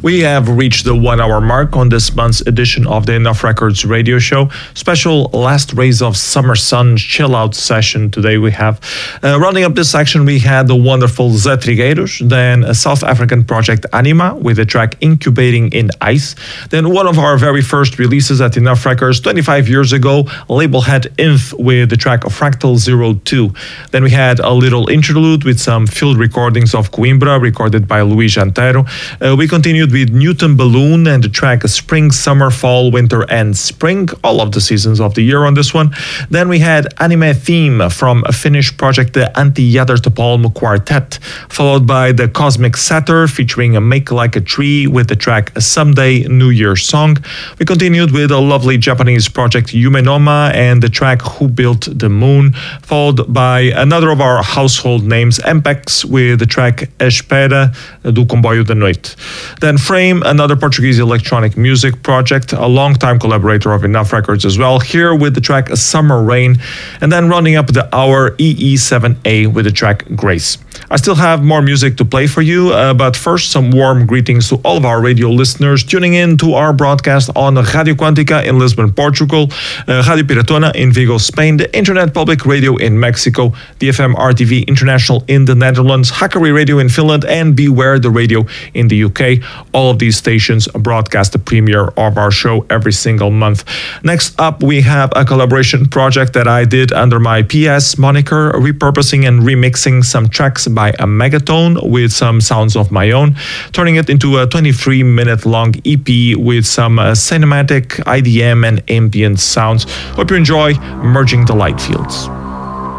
We have reached the 1 hour mark on this month's edition of the Enough Records radio show. Special last rays of summer sun chill out session today we have. Rounding up this section, we had the wonderful Zé Trigueiros, then a South African project Anima with the track Incubating in Ice. Then one of our very first releases at Enough Records 25 years ago, label head Inf with the track Fractal 02. Then we had a little interlude with some field recordings of Coimbra recorded by Luís Antero. We continued with Newton Balloon and the track Spring, Summer, Fall, Winter and Spring, all of the seasons of the year on this one. Then we had Anime Theme from a Finnish project, the Antti Jädertopalm Quartet, followed by the Cosmic Satyr featuring a Make Like a Tree with the track Someday New Year Song. We continued with a lovely Japanese project Yumenoma and the track Who Built the Moon, followed by another of our household names, Ampex, with the track Espera do Comboio da Noite. Then Frame, another Portuguese electronic music project, a long-time collaborator of Enough Records as well, here with the track Summer Rain, and then rounding up the hour EE7A with the track Grace. I still have more music to play for you, but first some warm greetings to all of our radio listeners tuning in to our broadcast on Radio Quantica in Lisbon, Portugal, Radio Piratona in Vigo, Spain, the Internet Public Radio in Mexico, DFM RTV International in the Netherlands, Hackari Radio in Finland, and Beware the Radio in the UK. All of these stations broadcast the premiere of our show every single month. Next up, we have a collaboration project that I did under my PS moniker, repurposing and remixing some tracks by a Megatone with some sounds of my own, turning it into a 23-minute long EP with some cinematic IDM and ambient sounds. Hope you enjoy Merging the Light Fields.